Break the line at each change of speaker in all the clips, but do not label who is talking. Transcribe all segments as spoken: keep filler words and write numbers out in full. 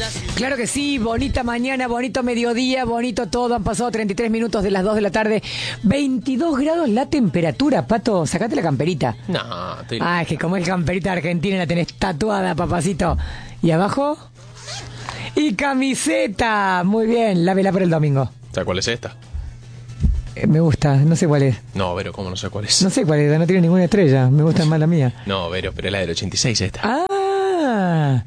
Claro que sí, bonita mañana, bonito mediodía, bonito todo. Han pasado treinta y tres minutos de las dos de la tarde. veintidós grados la temperatura, Pato. Sacate la camperita.
No, estoy...
Ah, es que como es camperita argentina la tenés tatuada, papacito. ¿Y abajo? Y camiseta. Muy bien, lávela por el domingo.
¿Sabes cuál es esta?
Eh, me gusta, no sé cuál es.
No, Vero, ¿cómo no sé cuál es?
No sé cuál es, no tiene ninguna estrella. Me gusta más la mía.
No, Vero, pero es la del ochenta y seis esta.
Ah,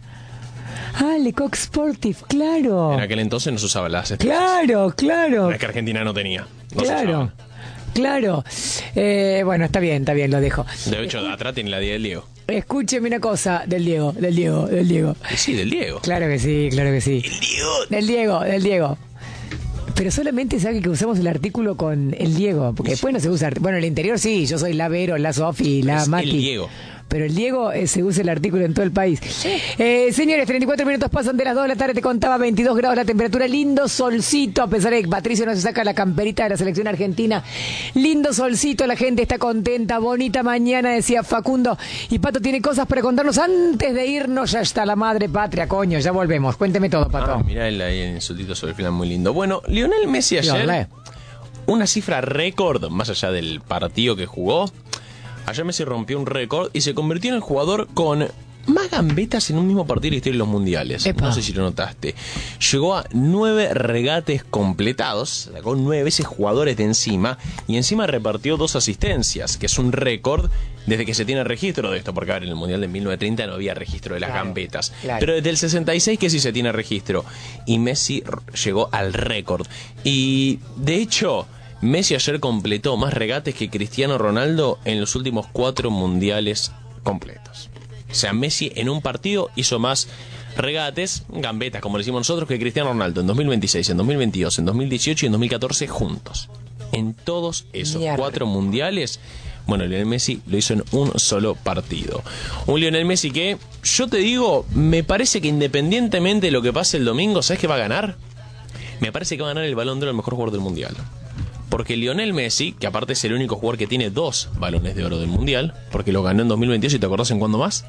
ah, Le Coq Sportif, claro.
En aquel entonces no se usaban las estrellas.
Claro, claro.
Es que Argentina no tenía. No se
Claro,
usaban.
claro. Eh, bueno, está bien, está bien, lo dejo.
De hecho, atrás tiene la diez del Diego.
Escúcheme una cosa del Diego, del Diego, del Diego.
Y sí, del Diego.
Claro que sí, claro que sí.
El Diego.
Del Diego, del Diego. Pero solamente sabe que usamos el artículo con el Diego, porque después no se usa. Bueno, el interior sí, yo soy la Vero, la Sofi, la
Es
Mati.
el Diego.
Pero el Diego eh, se usa el artículo en todo el país. Eh, señores, treinta y cuatro minutos pasan de las dos de la tarde. Te contaba veintidós grados la temperatura. Lindo solcito, a pesar de que Patricio no se saca la camperita de la selección argentina. Lindo solcito, la gente está contenta. Bonita mañana, decía Facundo. Y Pato tiene cosas para contarnos antes de irnos. Ya está la madre patria, coño. Ya volvemos. Cuénteme todo, Pato.
Ah, mirá el, el insultito sobre el final muy lindo. Bueno, Lionel Messi ayer,
Dale.
una cifra récord, más allá del partido que jugó. Ayer Messi rompió un récord y se convirtió en el jugador con más gambetas en un mismo partido de la historia de los mundiales.
Epa.
No sé si lo notaste. Llegó a nueve regates completados, sacó nueve veces jugadores de encima y encima repartió dos asistencias, que es un récord desde que se tiene registro de esto, porque a ver, en el mundial de mil novecientos treinta no había registro de las
Claro,
gambetas.
claro.
Pero desde el sesenta y seis que sí se tiene registro. Y Messi r- llegó al récord. Y de hecho, Messi ayer completó más regates que Cristiano Ronaldo en los últimos cuatro mundiales completos. O sea, Messi en un partido hizo más regates, gambetas, como le decimos nosotros, que Cristiano Ronaldo en dos mil veintiséis, en dos mil veintidós, en dos mil dieciocho y en dos mil catorce juntos. En todos esos
Mierda.
cuatro mundiales, bueno, Lionel Messi lo hizo en un solo partido. Un Lionel Messi que, yo te digo, me parece que independientemente de lo que pase el domingo, ¿sabes qué va a ganar? Me parece que va a ganar el Balón de Oro, el mejor jugador del Mundial. Porque Lionel Messi, que aparte es el único jugador que tiene dos balones de oro del Mundial, porque lo ganó en dos mil veintidós, ¿y te acordás en cuándo más?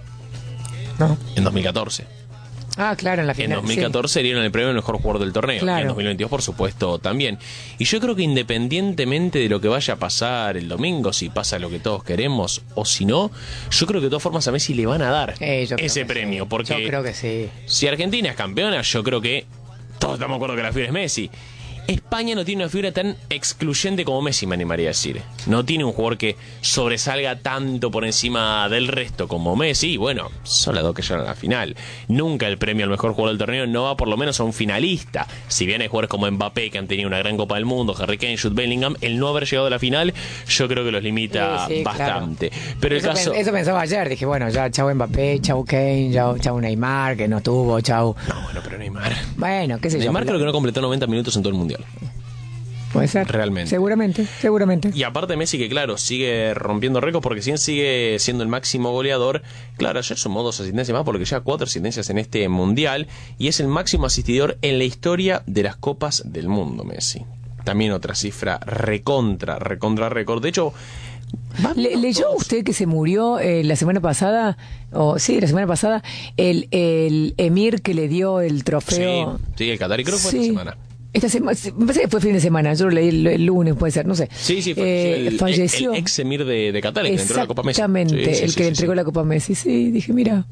No.
En dos mil catorce.
Ah, claro, en la final.
En dos mil catorce
sí.
dieron el premio al mejor jugador del torneo.
Claro.
Y en dos mil veintidós, por supuesto, también. Y yo creo que independientemente de lo que vaya a pasar el domingo, si pasa lo que todos queremos o si no, yo creo que de todas formas a Messi le van a dar
Eh, yo creo
ese
que
premio.
sí.
Porque
Yo creo que sí.
si Argentina es campeona, yo creo que todos estamos de acuerdo que la figura es Messi. España no tiene una figura tan excluyente como Messi, me animaría a decir. No tiene un jugador que sobresalga tanto por encima del resto como Messi. Y bueno, son las dos que llegan a la final. Nunca el premio al mejor jugador del torneo no va por lo menos a un finalista. Si bien hay jugadores como Mbappé que han tenido una gran Copa del Mundo, Harry Kane, Jude Bellingham, el no haber llegado a la final, yo creo que los limita
Sí, sí,
bastante. Pero el
eso,
caso...
pen- eso pensaba ayer, dije, bueno, ya chau Mbappé, chau Kane, chau, chau Neymar, que no tuvo, chau.
No, bueno, pero Neymar...
Bueno, qué sé yo.
Neymar
pero-
creo que no completó noventa minutos en todo el Mundial.
Puede ser.
Realmente.
Seguramente, seguramente.
Y aparte Messi, que claro, sigue rompiendo récords porque si bien sigue siendo el máximo goleador, claro, ayer sumó dos asistencias más porque lleva cuatro asistencias en este Mundial y es el máximo asistidor en la historia de las Copas del Mundo, Messi. También otra cifra recontra, recontra récord. De hecho... va-
Le- ¿Leyó
todos.
usted que se murió eh, la semana pasada, o sí, la semana pasada, el, el emir que le dio el
Sí,
trofeo?
sí, el Qatari creo que fue
Sí.
esta semana.
Esta semana, me parece que fue fin de semana, yo lo leí el, el lunes, puede ser, no sé.
Sí, sí,
Eh,
falleció el,
falleció.
el ex emir de, de Qatar, el que le entregó la Copa Messi.
Exactamente,
Sí, sí,
el
sí,
que le
sí,
entregó
sí.
la Copa a Messi. Sí, dije, mira.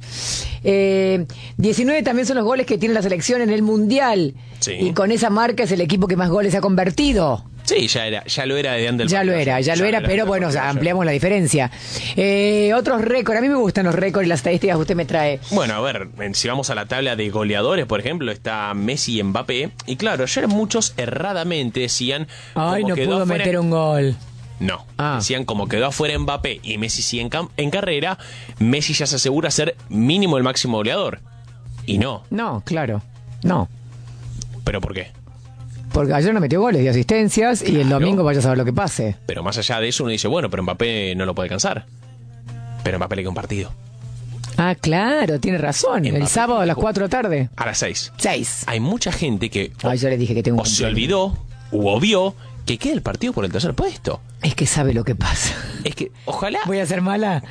Eh, diecinueve también son los goles que tiene la selección en el Mundial.
Sí.
Y con esa marca es el equipo que más goles ha convertido.
Sí, ya era, ya lo era de antes del
Ya lo
partido.
era, ya lo era, pero bueno, o sea, ampliamos la diferencia. Eh, otros récords, a mí me gustan los récords y las estadísticas que usted me trae.
Bueno, a ver, si vamos a la tabla de goleadores, por ejemplo, está Messi y Mbappé. Y claro, ayer muchos erradamente decían...
Ay,
como
no
quedó
pudo
afuera-
meter un gol.
No,
Ah.
decían como quedó afuera Mbappé y Messi sigue en, cam- en carrera, Messi ya se asegura ser mínimo el máximo goleador. Y no,
No, claro, no.
¿pero por qué?
Porque ayer no metió goles, dio asistencias y el
Claro.
domingo vaya a saber lo que pase.
Pero más allá de eso uno dice, bueno, pero Mbappé no lo puede alcanzar. Pero Mbappé le queda un partido.
Ah, claro, tiene razón. El
Mbappé
sábado a las
dijo-
cuatro de la tarde.
A las seis.
Seis.
Hay mucha gente que o,
Ay, yo le dije que tengo un
o se
cumpleaños.
olvidó o obvió que queda el partido por el tercer puesto.
Es que sabe lo que pasa.
Es que, ojalá...
Voy a ser mala.
¿Qué?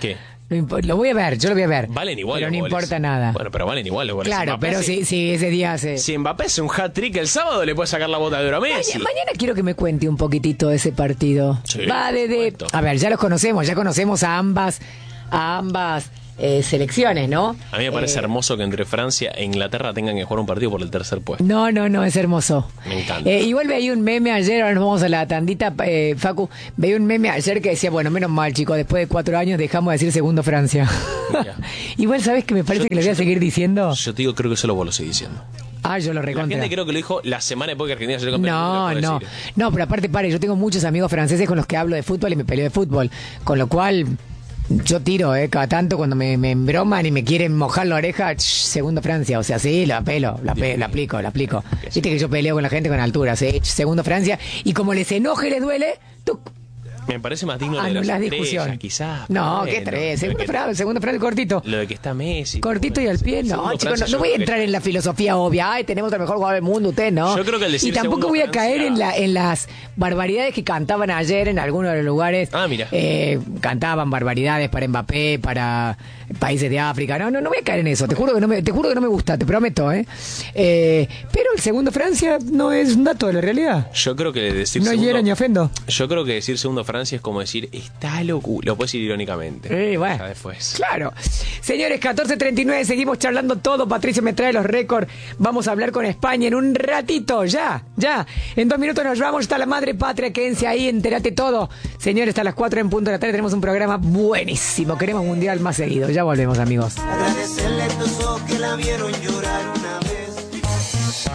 No impo- lo voy a ver, yo lo voy a ver.
Valen igual
Pero
los
no
goles.
importa nada.
Bueno, pero valen igual los goles.
Claro,
Mbappé
pero
hace-
si, si ese día hace...
Si Mbappé hace un hat-trick el sábado, le puede sacar la bota de oro a Messi.
Mañana, mañana quiero que me cuente un poquitito de ese partido.
Sí,
Va de, de-
cuento.
a ver, ya los conocemos, ya conocemos a ambas, a ambas eh, selecciones, ¿no?
A mí me parece
Eh,
hermoso que entre Francia e Inglaterra tengan que jugar un partido por el tercer puesto.
No, no, no, es hermoso.
Me encanta.
Eh, igual veía un meme ayer, ahora nos vamos a la tandita, eh, Facu, veía un meme ayer que decía, bueno, menos mal, chicos, después de cuatro años dejamos de decir segundo Francia.
Mira.
Igual, ¿sabes que me parece
Yo-
que lo voy a
yo-
seguir diciendo?
Yo te digo, creo que solo vos lo seguís diciendo.
Ah, yo lo
La
recontra.
gente creo que lo dijo la semana después que Argentina salió campeón.
No,
del mundo,
no,
lo puedo decir.
no, pero aparte, pare, yo tengo muchos amigos franceses con los que hablo de fútbol y me peleo de fútbol, con lo cual yo tiro, eh, cada tanto cuando me, me embroman y me quieren mojar la oreja, ch, segundo Francia, o sea, sí, la pelo, la, pe- la aplico, la aplico. Viste que yo peleo con la gente con altura, sí, ch, segundo Francia, y como les enoje y les duele, tú
Me parece más digno de
anulas
las
discusión.
estrellas, quizás.
No,
pero
qué
bueno,
tres,
lo
segundo
de que-
Francia, segundo Francia cortito.
Lo de que está Messi.
Cortito y al pie, no,
Segundo
chicos, no,
Francia,
no
yo
voy a
creo que-
entrar en la filosofía obvia, ay, tenemos el mejor jugador del mundo, usted, ¿no?
Yo creo que al decir
y tampoco
segundo
voy a
Francia-
caer en, la, en las barbaridades que cantaban ayer en algunos de los lugares.
Ah, mira.
Eh, cantaban barbaridades para Mbappé, para países de África. No, no, no voy a caer en eso, te juro que no me, te juro que no me gusta, te prometo, ¿eh? Eh, pero el segundo Francia no es un dato de la realidad.
Yo creo que decir
No
segundo,
hiera ni ofendo.
Yo creo que decir segundo Francia es como decir, está loco. Lo puedes decir irónicamente.
Eh, bueno.
Ya después.
Claro. Señores, catorce treinta y nueve, seguimos charlando todo. Patricio me trae los récords. Vamos a hablar con España en un ratito. Ya, ya. En dos minutos nos vamos. Está la madre patria. Quédense ahí, entérate todo. Señores, hasta las cuatro en punto de la tarde tenemos un programa buenísimo. Queremos mundial más seguido. Ya volvemos, amigos.
Agradecerle a estos ojos que la vieron llorar una vez.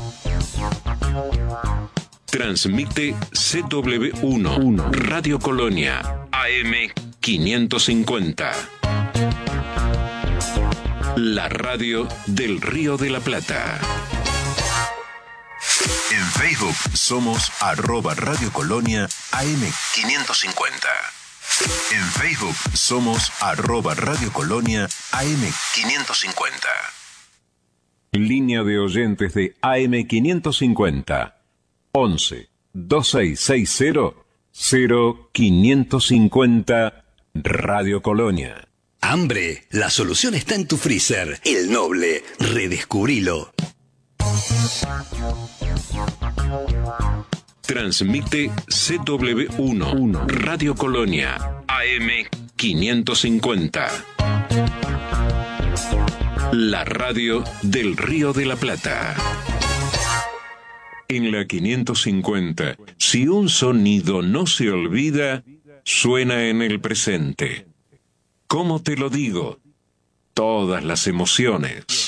Transmite C W uno, Radio Colonia, A M quinientos cincuenta. La radio del Río de la Plata. En Facebook somos arroba Radio Colonia A M quinientos cincuenta. En Facebook somos arroba Radio Colonia A M quinientos cincuenta. Línea de oyentes de A M quinientos cincuenta. once, veintiséis sesenta, cero quinientos cincuenta Radio Colonia.
Hambre, la solución está en tu freezer. El Noble, redescubrilo.
Transmite C W uno, Radio Colonia, A M quinientos cincuenta. La radio del Río de la Plata. En la quinientos cincuenta, si un sonido no se olvida, suena en el presente. ¿Cómo te lo digo? Todas las emociones.